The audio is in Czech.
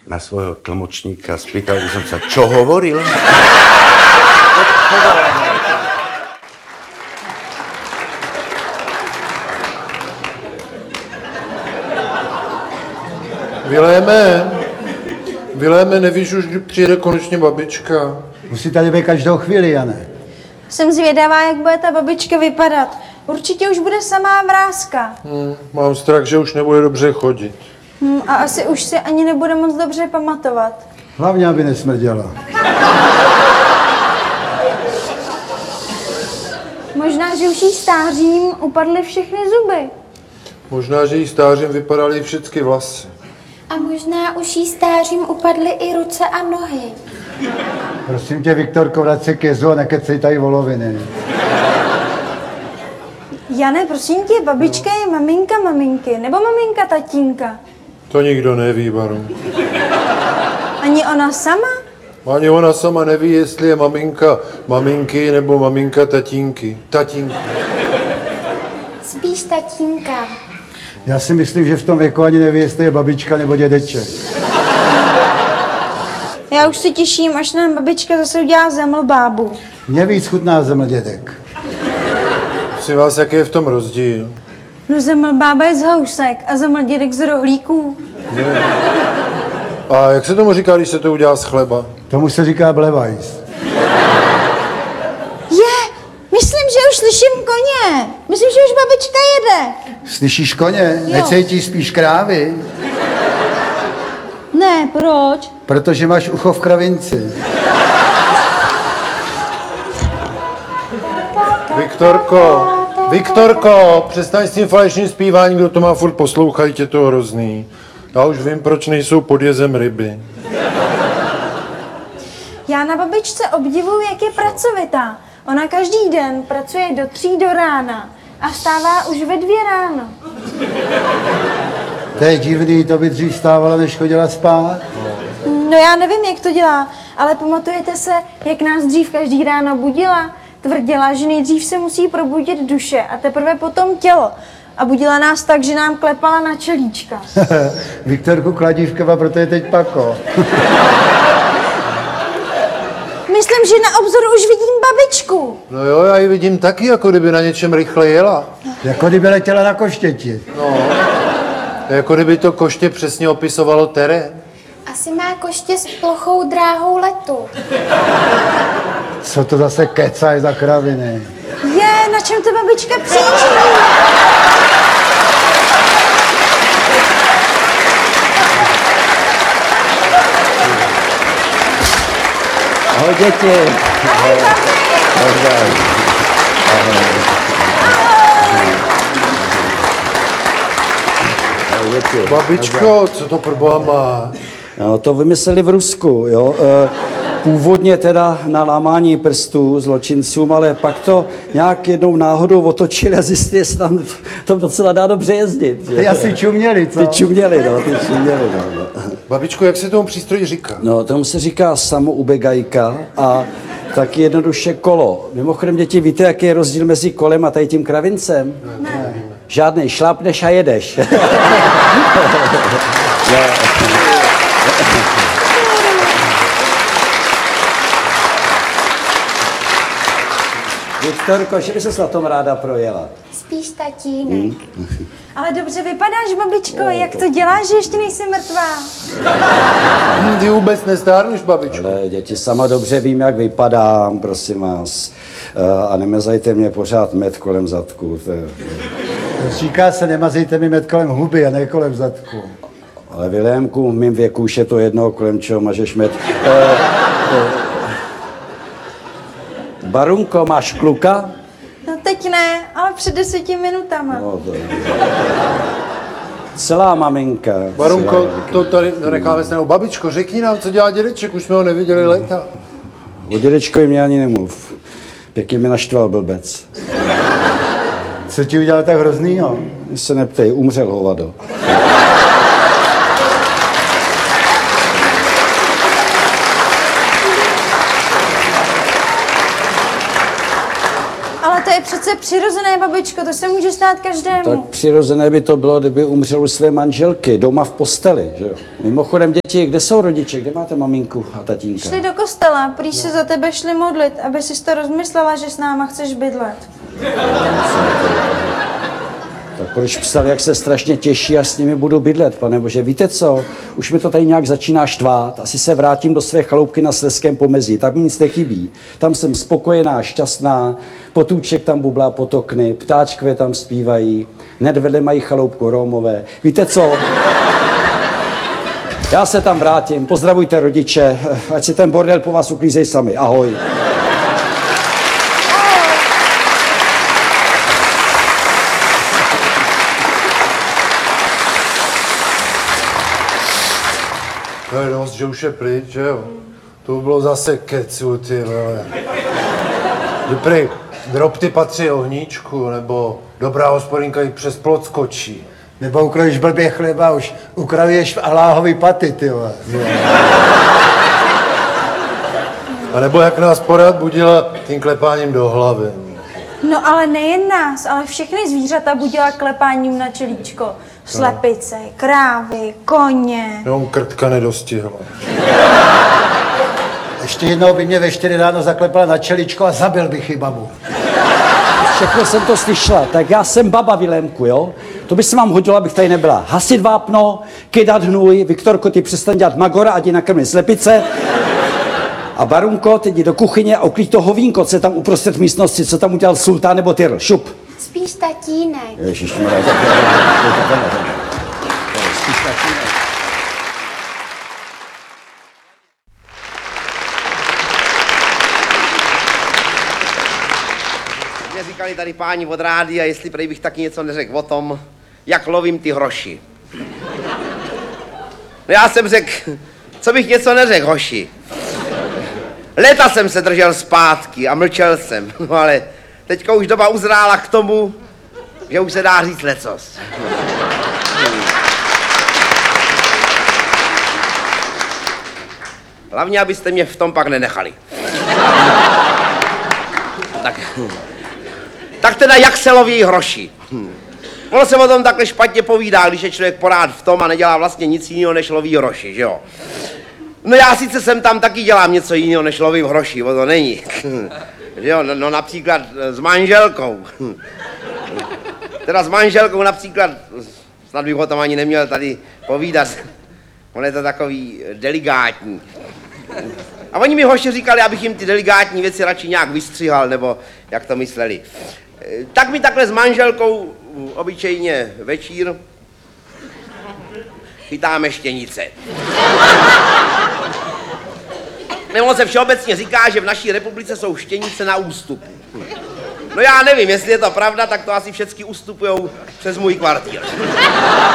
na svojho tlmočníka, spýtal by som sa, čo hovoril? Viléme, nevíš už, kdy přijede konečně babička? Musí tady být každou chvíli, Jane. Jsem zvědavá, jak bude ta babička vypadat. Určitě už bude samá vrázka. Mám strach, že už nebude dobře chodit. A asi už si ani nebude moc dobře pamatovat. Hlavně, aby nesmrděla. Možná, že už jí stářím upadly všechny zuby. Možná, že jí stářím vypadaly všechny vlasy. A možná už jí stářím upadly i ruce a nohy. Prosím tě, Viktorko, vrať se k jezu a nekecej tady voloviny. Jane, prosím tě, babička je maminka maminky, nebo maminka tatínka? To nikdo neví, Baru. Ani ona sama? Ani ona sama neví, jestli je maminka maminky nebo maminka tatínky. Tatínky. Spíš tatínka. Já si myslím, že v tom věku ani neví, jestli je babička nebo dědeček. Já už se těším, až nám babička zase udělá zemlbábu. Mě víc chutná zemldědek. Prosím vás, jaký je v tom rozdíl? No zemlbába je z housek a zemldědek z rohlíků. A jak se tomu říká, když se to udělá z chleba? Tomu se říká blevajs. Myslím, že už slyším koně. Myslím, že už babička jede. Slyšíš koně? Jo. Necítíš spíš krávy? Ne, proč? Protože máš ucho v kravinci. Viktorko, přestaň s tím falešným zpíváním, kdo to má furt poslouchat, je to hrozný. Já už vím, proč nejsou pod jezem ryby. Já na babičce obdivuju, jak je pracovitá. Ona každý den pracuje do 3 do rána a vstává už ve 2 ráno. To je divný, to by dřív stávala, než chodila spát. No já nevím, jak to dělá, ale pamatujete se, jak nás dřív každý ráno budila? Tvrdila, že nejdřív se musí probudit duše a teprve potom tělo. A budila nás tak, že nám klepala na čelíčka. Viktorku kladívkova, proto je teď pako. Myslím, že na obzoru už vidím babičku. No jo, já ji vidím taky, jako kdyby na něčem rychle jela. Jako kdyby letěla na koštěti. No, jako kdyby to koště přesně opisovalo terén. Asi má koště s plochou dráhou letu. Co to zase kecaj za kraviny? Je, na čem to babička přijíždí? Ahoj, děti. Babičko, co to pro boha má? No, to vymysleli v Rusku, jo. Původně teda na lámání prstů zločincům, ale pak to nějak jednou náhodou otočili a zjistili, jestli tam docela dá dobře jezdit. Ty asi čuměli, co? Ty čuměli, no. Babičko, jak se tomu přístroji říká? No, tomu se říká samoubegajka a taky jednoduše kolo. Mimochodem, děti, víte, jaký je rozdíl mezi kolem a tady tím kravincem? Ne. Žádnej, šlápneš a jedeš. Viktorko, že by se na tom ráda projela? Spíš tatínek. Ale dobře vypadáš, babičko, jak to děláš, že ještě nejsi mrtvá? Ty vůbec nestárneš, babičko. Ale děti, sama dobře vím, jak vypadám, prosím vás. A nemazajte mě pořád med kolem zadku. Říká se, nemazejte mi med kolem huby a ne kolem zadku. Ale Vilémku, v mým věku už je to jedno, kolem čeho mažeš med. Barunko, máš kluka? No teď ne, ale před 10 minutama. No, to... Celá maminka. Barunko, to tady necháme stranou. Babičko, řekni nám, co dělá dědeček, už jsme ho neviděli léta. O dědečkovi mě ani nemluv. Pěkně mě naštval blbec. Co ti udělal tak hroznýho? Mě se neptej, umřel hovado. Ale to je přece přirozené, babičko, to se může stát každému. Tak přirozené by to bylo, kdyby umřel u své manželky, doma v posteli, že jo. Mimochodem, děti, kde jsou rodiče, kde máte maminku a tatínka? Šli do kostela, prý se za tebe šli modlit, aby si to rozmyslela, že s náma chceš bydlet. Tak proč psal, jak se strašně těší a s nimi budu bydlet, pane bože. Víte co, už mi to tady nějak začíná štvát. Asi se vrátím do své chaloupky na Slezském pomezí. Tam mi nic nechybí. Tam jsem spokojená, šťastná, potůček tam bublá potokny, ptáčkové tam zpívají, hned vedle mají chaloupku Rómové. Víte co? Já se tam vrátím, pozdravujte rodiče, ať si ten bordel po vás uklízej sami. Ahoj. To je dost, že už je pryč, že jo? To by bylo zase kecu, ty vole. Že prej, drobty patří ohníčku, nebo dobrá hospodinka i přes plot skočí. Nebo ukrojíš blbě chleba, už ukrajuješ aláhový paty, ty vole. A nebo jak nás porad budila tím klepáním do hlavy. No ale nejen nás, ale všechny zvířata budila klepáním na čelíčko. Slepice, krávy, koně. Jenom krtka nedostihla. Ještě jednou by mě ve 4 ráno zaklepala na čeličko a zabil bych ji babu. Všechno jsem to slyšela, tak já jsem baba Vilémku, jo? To by se vám hodilo, abych tady nebyla. Hasit vápno, kydat hnůj, Viktorko, ty přestaň dělat magora, ať ji nakrmí slepice. A Barunko, teď jdi do kuchyně a uklíď to hovínko, co je tam uprostřed místnosti, co tam udělal sultán nebo Tyrl. Šup. Spíš tatínek. Ježišmarja, spíš tatínek. Mě říkali tady páni od rádia, jestli prej bych taky něco neřekl o tom, jak lovím ty hroši. No já jsem řekl, co bych něco neřekl, hoši. Léta jsem se držel zpátky a mlčel jsem, no ale teďka už doba uzrála k tomu, že už se dá říct lecos. Hlavně, abyste mě v tom pak nenechali. Tak teda, jak se loví hroši? Ono se o tom takhle špatně povídá, když je člověk porád v tom a nedělá vlastně nic jiného, než loví hroši, že jo? No já sice jsem tam taky dělám něco jiného, než lovím hroši, o to není. Že jo, no například s manželkou. Teda s manželkou například, snad bych o tom ani neměl tady povídat. On je to takový delikátní. A oni mi hoši říkali, abych jim ty delikátní věci radši nějak vystřihal, nebo jak to mysleli. Tak mi takhle s manželkou obyčejně večír chytáme štěnice. Nebo se všeobecně říká, že v naší republice jsou štěnice na ústupu. No já nevím, jestli je to pravda, tak to asi všechny ustupujou přes můj kvartír.